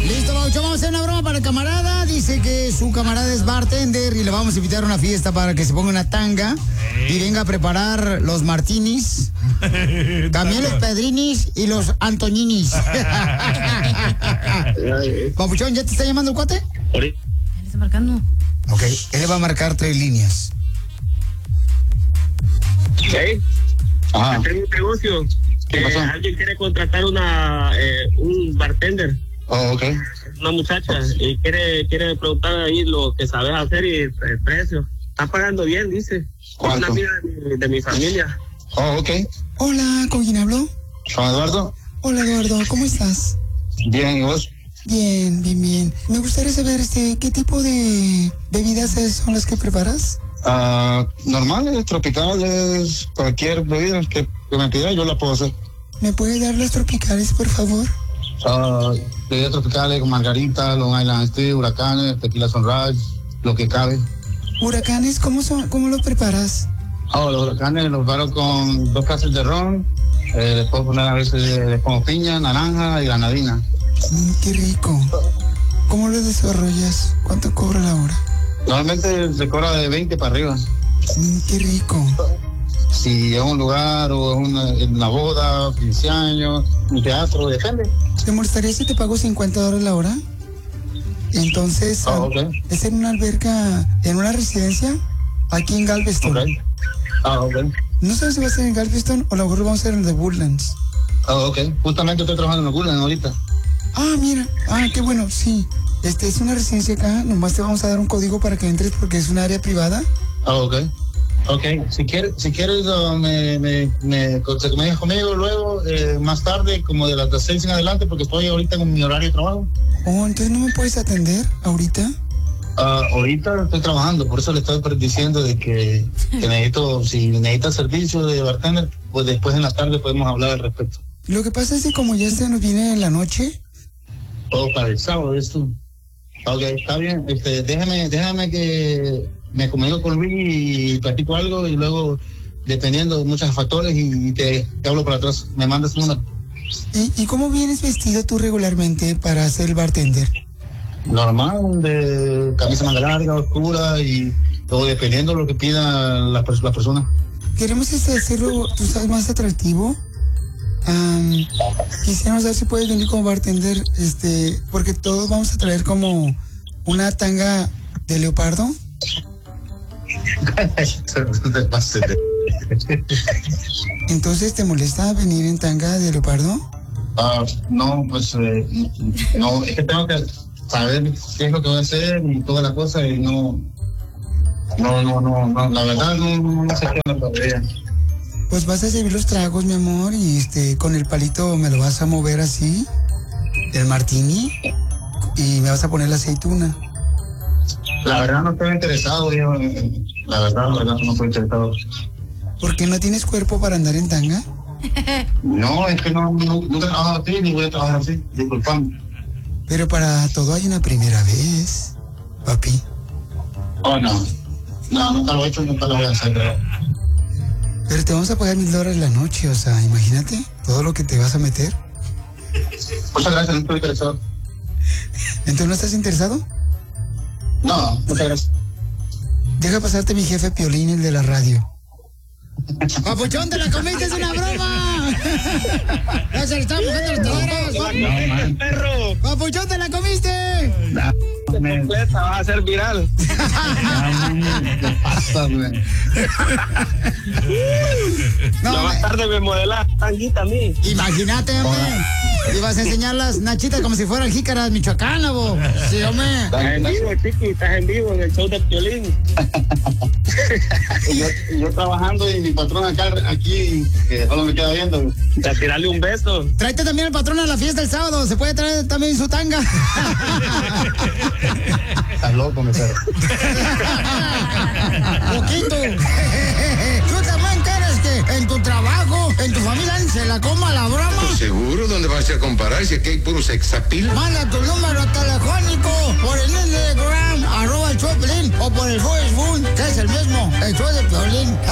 Listo, Baucho, vamos a hacer una broma para el camarada. Dice que su camarada es bartender y le vamos a invitar a una fiesta para que se ponga una tanga y venga a preparar los martinis, también los pedrinis y los antoninis. Papuchón, ¿ya te está llamando el cuate? Él está marcando. Ok, él le va a marcar 3 líneas. ¿Qué? Ajá. Tengo un negocio. ¿Qué pasó? Alguien quiere contratar un bartender. Oh, ok. Una muchacha y quiere preguntar ahí lo que sabes hacer y el precio. Está pagando bien, dice. ¿Cuánto? Una amiga de mi familia. Oh, ok. Hola, ¿con quién hablo? ¿Con Eduardo? Hola, Eduardo, ¿cómo estás? Bien, ¿y vos? Bien, bien, bien. Me gustaría saber, ¿qué tipo de bebidas son las que preparas? Normales, tropicales, cualquier bebida que me pida, yo la puedo hacer. ¿Me puede dar las tropicales, por favor? Bebidas tropicales con margarita, Long Island Steel, huracanes, tequila sunrise, lo que cabe. ¿Huracanes? ¿Cómo los preparas? Los huracanes los preparo con 2 clases de ron, les puedo poner a veces, les pongo piña, naranja y granadina. Qué rico. ¿Cómo lo desarrollas? ¿Cuánto cobra la hora? Normalmente se cobra de 20 para arriba. Qué rico. Si es un lugar o es una boda, 15 años, un teatro, depende. ¿Te molestaría si te pago $50 la hora? Entonces, okay. es en una alberca, en una residencia, aquí en Galveston. Okay. Ok. No sé si va a ser en Galveston o a lo mejor vamos a hacer en The Woodlands. Ok. Justamente estoy trabajando en los Woodlands ahorita. Mira. Qué bueno, sí. Es una residencia acá, nomás te vamos a dar un código para que entres porque es un área privada. Ok. Ok, si quieres, me comunicas conmigo luego, más tarde, como de las 6 en adelante, porque estoy ahorita en mi horario de trabajo. Entonces no me puedes atender ahorita. Ahorita estoy trabajando, por eso le estoy diciendo de que necesito, si necesitas servicio de bartender, pues después en la tarde podemos hablar al respecto. Lo que pasa es que como ya se nos viene en la noche. Para el sábado, esto. Ok, está bien, déjame que me comunico con Luis y platico algo y luego, dependiendo de muchos factores, y te hablo para atrás, me mandas una. ¿Y cómo vienes vestido tú regularmente para ser el bartender? Normal, de camisa manga larga, oscura y todo dependiendo de lo que pida la persona. Queremos hacerlo, tú sabes, más atractivo. Quisiéramos saber si puedes venir como bartender, porque todos vamos a traer como una tanga de leopardo. Entonces, ¿te molesta venir en tanga de leopardo? No, pues no, es que tengo que saber qué es lo que voy a hacer y toda la cosa y no, la verdad no sé qué onda todavía. Pues vas a servir los tragos, mi amor, y con el palito me lo vas a mover así, el martini, y me vas a poner la aceituna. La verdad no estoy interesado, yo, la verdad no estoy interesado. ¿Por qué no tienes cuerpo para andar en tanga? No, es que no he trabajado así, ni voy a trabajar así, disculpame. Pero para todo hay una primera vez, papi. No, nunca lo he hecho, nunca lo voy a hacer, Pero te vamos a pagar $1,000 la noche, o sea, imagínate todo lo que te vas a meter. Muchas gracias, no estoy interesado. ¿Entonces no estás interesado? No, muchas gracias. Deja pasarte mi jefe Piolín, el de la radio. ¡Papuchón, te la comiste, es una broma! ¡Ya se le están mojando los toros! ¡No, perro! ¡Papuchón, te la comiste! Completa, va a ser viral. ¿Qué pasa, güey? No, más tarde me modelas tanguita a mí. Imagínate, hombre. Ibas a enseñar las nachitas como si fueran jícaras michoacanas, bo. Sí, hombre. Estás en vivo, chiqui, estás en vivo en el show de Piolín. y yo trabajando y mi patrón aquí, que solo me queda viendo. A tirarle un beso. Tráete también al patrón a la fiesta el sábado. Se puede traer también su tanga. Estás loco, mesero. Poquito. Tú también quieres que en tu trabajo, en tu familia, se la coma la broma. ¿Estás seguro? ¿Dónde vas a comparar si aquí hay puro sexapil? Manda tu número telefónico por el Instagram, @el show de Piolín, o por el Facebook, que es el mismo, el show de Piolín.